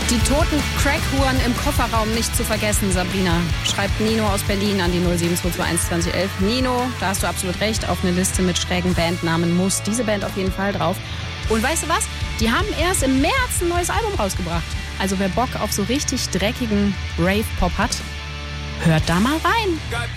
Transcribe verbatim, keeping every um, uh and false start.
Die toten Crackhuren im Kofferraum nicht zu vergessen, Sabrina. Schreibt Nino aus Berlin an die null sieben zwei zwei eins zwanzig elf. Nino, da hast du absolut recht, auf eine Liste mit schrägen Bandnamen muss diese Band auf jeden Fall drauf. Und weißt du was? Die haben erst im März ein neues Album rausgebracht. Also wer Bock auf so richtig dreckigen Rave-Pop hat, hört da mal rein.